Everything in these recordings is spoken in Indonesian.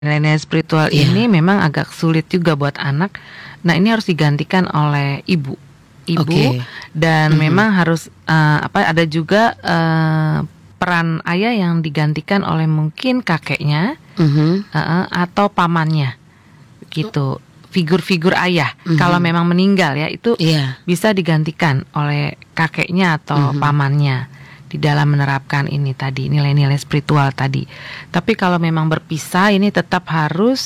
nilai-nilai spiritual ini memang agak sulit juga buat anak. Nah, ini harus digantikan oleh ibu, dan memang harus ada juga peran ayah yang digantikan oleh mungkin kakeknya atau pamannya, gitu. Figur-figur ayah kalau memang meninggal ya itu bisa digantikan oleh kakeknya atau pamannya di dalam menerapkan ini tadi nilai-nilai spiritual tadi. Tapi kalau memang berpisah ini tetap harus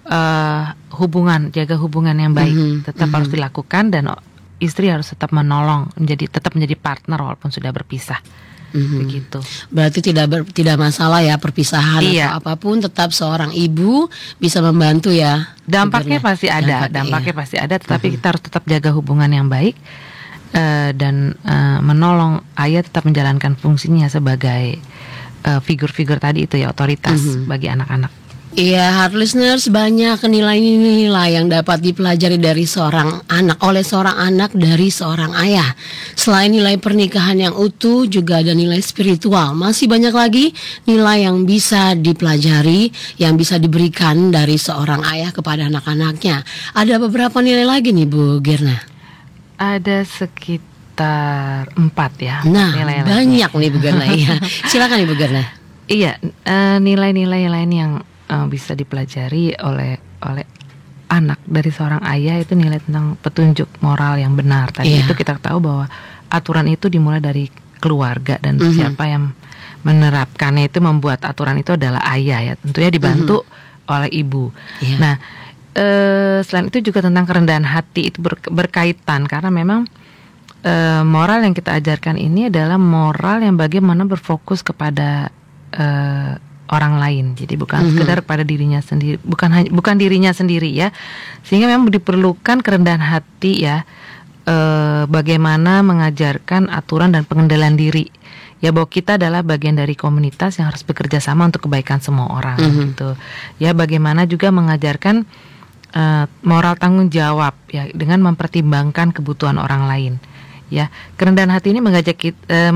jaga hubungan yang baik, tetap harus dilakukan, dan istri harus tetap menolong, tetap menjadi partner walaupun sudah berpisah. Begitu. Berarti tidak masalah ya perpisahan atau apapun, tetap seorang ibu bisa membantu ya. Dampaknya pasti ada, pasti ada, tetapi kita harus tetap jaga hubungan yang baik dan menolong ayah tetap menjalankan fungsinya sebagai figur-figur tadi itu ya, otoritas bagi anak-anak. Iya, Heart Listeners, banyak nilai-nilai yang dapat dipelajari dari oleh seorang anak dari seorang ayah. Selain nilai pernikahan yang utuh, juga ada nilai spiritual. Masih banyak lagi nilai yang bisa dipelajari, yang bisa diberikan dari seorang ayah kepada anak-anaknya. Ada beberapa nilai lagi nih, Bu Girna. Ada sekitar 4 ya. Nah, nilai banyak nih Bu Girna. Ya. Silakan Ibu Girna. Iya, nilai-nilai lain yang bisa dipelajari oleh anak dari seorang ayah itu nilai tentang petunjuk moral yang benar. Tadi itu kita tahu bahwa aturan itu dimulai dari keluarga, dan siapa yang menerapkannya itu membuat aturan itu adalah ayah ya, tentunya dibantu oleh ibu. Nah, selain itu juga tentang kerendahan hati itu berkaitan, karena memang moral yang kita ajarkan ini adalah moral yang bagaimana berfokus kepada orang lain. Jadi bukan sekedar pada dirinya sendiri, bukan dirinya sendiri ya. Sehingga memang diperlukan kerendahan hati ya, bagaimana mengajarkan aturan dan pengendalian diri. Ya, bahwa kita adalah bagian dari komunitas yang harus bekerja sama untuk kebaikan semua orang gitu. Ya, bagaimana juga mengajarkan moral tanggung jawab ya, dengan mempertimbangkan kebutuhan orang lain. Ya, kerendahan hati ini mengajak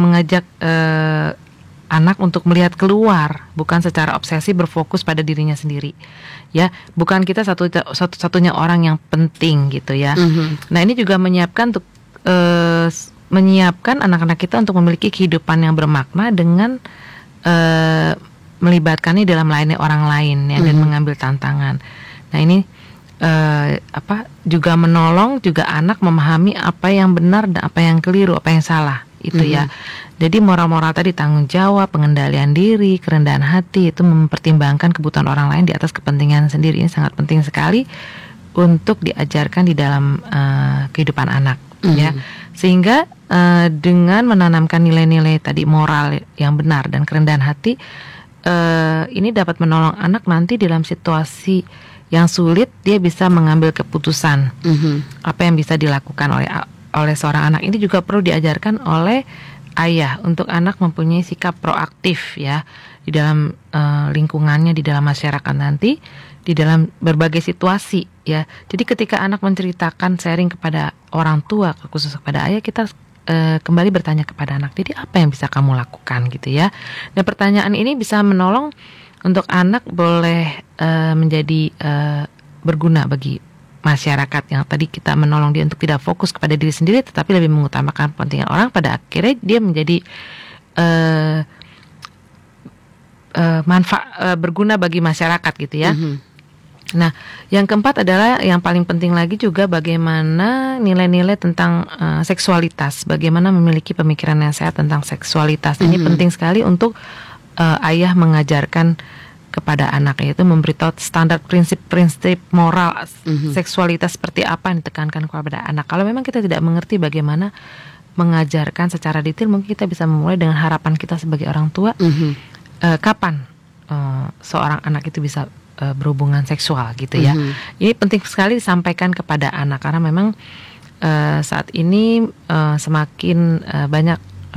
anak untuk melihat keluar, bukan secara obsesi berfokus pada dirinya sendiri. Ya, bukan kita satu-satunya orang yang penting gitu ya. Nah, ini juga menyiapkan anak-anak kita untuk memiliki kehidupan yang bermakna dengan melibatkannya dalam melayani orang lain ya, dan mengambil tantangan. Nah, ini juga menolong juga anak memahami apa yang benar dan apa yang keliru, apa yang salah itu ya. Jadi moral-moral tadi, tanggung jawab, pengendalian diri, kerendahan hati, itu mempertimbangkan kebutuhan orang lain di atas kepentingan sendiri. Ini sangat penting sekali untuk diajarkan di dalam kehidupan anak ya. Sehingga dengan menanamkan nilai-nilai tadi moral yang benar dan kerendahan hati, ini dapat menolong anak nanti dalam situasi yang sulit, dia bisa mengambil keputusan apa yang bisa dilakukan oleh seorang anak. Ini juga perlu diajarkan oleh ayah untuk anak mempunyai sikap proaktif ya di dalam lingkungannya, di dalam masyarakat nanti, di dalam berbagai situasi ya. Jadi ketika anak menceritakan, sharing kepada orang tua, khusus kepada ayah, kita kembali bertanya kepada anak, jadi apa yang bisa kamu lakukan gitu ya. Dan pertanyaan ini bisa menolong untuk anak boleh menjadi berguna bagi masyarakat, yang tadi kita menolong dia untuk tidak fokus kepada diri sendiri, tetapi lebih mengutamakan kepentingan orang. Pada akhirnya dia menjadi berguna bagi masyarakat gitu ya. Nah, yang keempat adalah yang paling penting lagi juga, bagaimana nilai-nilai tentang seksualitas, bagaimana memiliki pemikiran yang sehat tentang seksualitas. Ini penting sekali untuk ayah mengajarkan kepada anak, yaitu memberitahu standar prinsip-prinsip moral seksualitas seperti apa yang ditekankan kepada anak. Kalau memang kita tidak mengerti bagaimana mengajarkan secara detail, mungkin kita bisa memulai dengan harapan kita sebagai orang tua, kapan seorang anak itu bisa berhubungan seksual gitu ya. Ini penting sekali disampaikan kepada anak, karena memang saat ini semakin banyak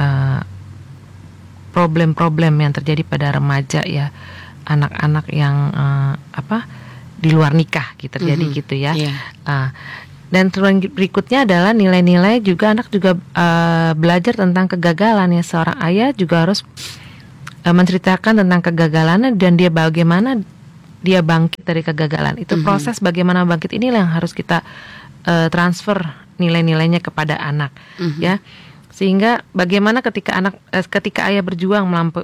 problem-problem yang terjadi pada remaja ya, anak-anak yang di luar nikah gitu terjadi gitu ya. Dan berikutnya adalah nilai-nilai juga, anak juga belajar tentang kegagalan ya. Seorang ayah juga harus menceritakan tentang kegagalannya dan dia bagaimana dia bangkit dari kegagalan. Itu proses bagaimana bangkit inilah yang harus kita transfer nilai-nilainya kepada anak, ya. Sehingga bagaimana ketika ayah berjuang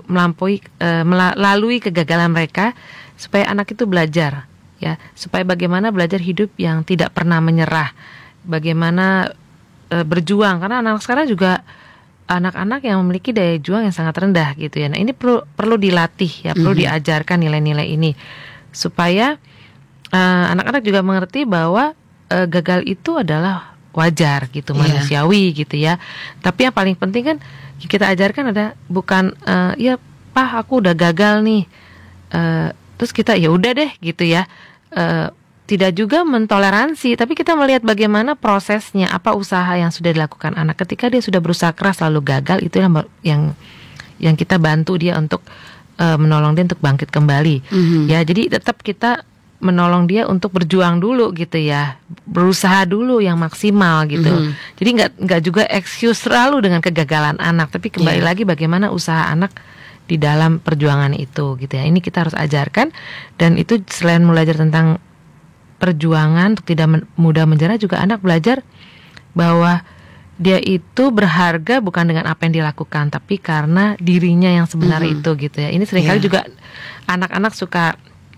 melalui kegagalan mereka, supaya anak itu belajar, ya, supaya bagaimana belajar hidup yang tidak pernah menyerah, bagaimana berjuang, karena anak sekarang juga anak-anak yang memiliki daya juang yang sangat rendah gitu ya. Nah, ini perlu dilatih ya, perlu diajarkan nilai-nilai ini supaya anak-anak juga mengerti bahwa gagal itu adalah wajar gitu, manusiawi gitu ya. Tapi yang paling penting kan kita ajarkan ada bukan ya Pak aku udah gagal nih, terus kita ya udah deh gitu ya. Tidak juga mentoleransi, tapi kita melihat bagaimana prosesnya, apa usaha yang sudah dilakukan anak. Ketika dia sudah berusaha keras lalu gagal, itu yang kita bantu dia untuk menolong dia untuk bangkit kembali. Ya, jadi tetap kita menolong dia untuk berjuang dulu gitu ya, berusaha dulu yang maksimal gitu. Jadi nggak juga excuse selalu dengan kegagalan anak, tapi kembali lagi bagaimana usaha anak di dalam perjuangan itu gitu ya. Ini kita harus ajarkan, dan itu selain belajar tentang perjuangan untuk tidak mudah menyerah, juga anak belajar bahwa dia itu berharga bukan dengan apa yang dilakukan, tapi karena dirinya yang sebenarnya itu gitu ya. Ini seringkali juga anak-anak suka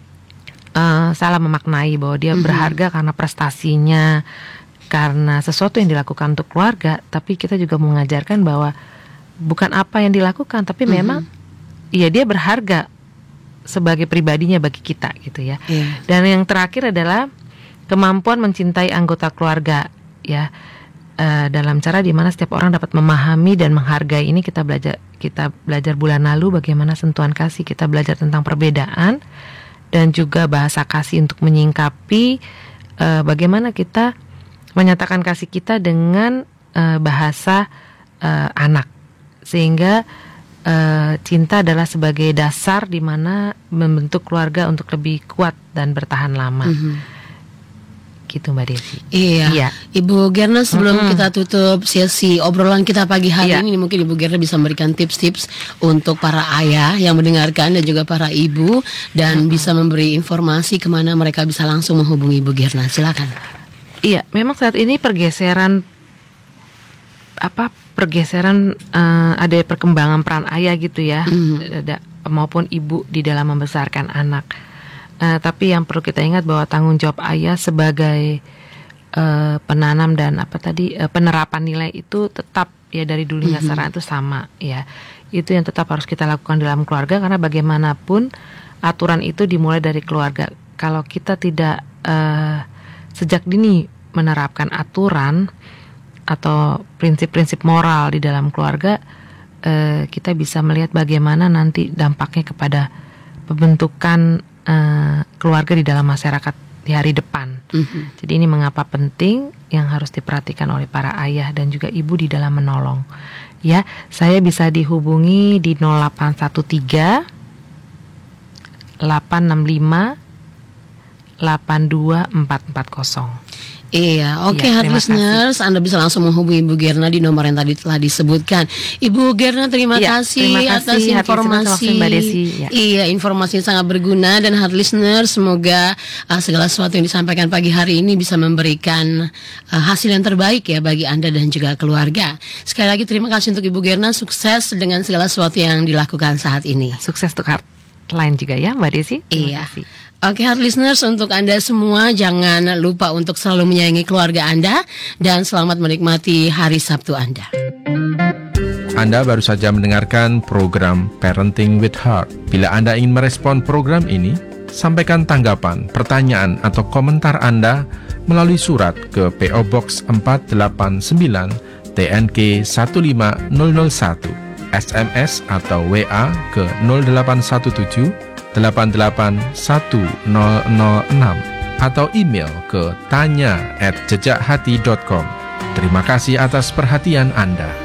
salah memaknai bahwa dia berharga karena prestasinya, karena sesuatu yang dilakukan untuk keluarga. Tapi kita juga mengajarkan bahwa bukan apa yang dilakukan, tapi memang ya dia berharga sebagai pribadinya bagi kita gitu ya. Dan yang terakhir adalah kemampuan mencintai anggota keluarga ya, dalam cara di mana setiap orang dapat memahami dan menghargai. Ini kita belajar bulan lalu bagaimana sentuhan kasih, kita belajar tentang perbedaan dan juga bahasa kasih untuk menyingkapi bagaimana kita menyatakan kasih kita dengan bahasa anak, sehingga cinta adalah sebagai dasar di mana membentuk keluarga untuk lebih kuat dan bertahan lama. Gitu Mbak Desi. Iya. Ibu Gerna, sebelum kita tutup sesi obrolan kita pagi hari ini, mungkin Ibu Gerna bisa memberikan tips-tips untuk para ayah yang mendengarkan dan juga para ibu, dan bisa memberi informasi kemana mereka bisa langsung menghubungi Ibu Gerna. Silakan. Iya, memang saat ini pergeseran ada perkembangan peran ayah gitu ya, maupun ibu di dalam membesarkan anak. Tapi yang perlu kita ingat bahwa tanggung jawab ayah sebagai penanam dan penerapan nilai itu tetap ya, dari dulu hingga sekarang itu sama ya. Itu yang tetap harus kita lakukan dalam keluarga, karena bagaimanapun aturan itu dimulai dari keluarga. Kalau kita tidak sejak dini menerapkan aturan atau prinsip-prinsip moral di dalam keluarga, kita bisa melihat bagaimana nanti dampaknya kepada pembentukan keluarga di dalam masyarakat di hari depan. Jadi ini mengapa penting yang harus diperhatikan oleh para ayah dan juga ibu di dalam menolong. Ya, saya bisa dihubungi di 0813 865 82440. Iya, oke, hard listeners, Anda bisa langsung menghubungi Ibu Gerna di nomor yang tadi telah disebutkan. Ibu Gerna, terima kasih atas informasi. Mbak Desi. Iya, informasi yang sangat berguna, dan hard listeners, semoga segala sesuatu yang disampaikan pagi hari ini bisa memberikan hasil yang terbaik ya bagi Anda dan juga keluarga. Sekali lagi terima kasih untuk Ibu Gerna, sukses dengan segala sesuatu yang dilakukan saat ini. Sukses untuk hardline juga ya Mbak Desi. Iya. Oke, hard listeners, untuk Anda semua jangan lupa untuk selalu menyayangi keluarga Anda, dan selamat menikmati hari Sabtu Anda. Anda baru saja mendengarkan program Parenting with Heart. Bila Anda ingin merespon program ini, sampaikan tanggapan, pertanyaan, atau komentar Anda melalui surat ke PO Box 489 TNK 15001, SMS atau WA ke 0817 881006, atau email ke tanya@jejakhati.com. Terima kasih atas perhatian Anda.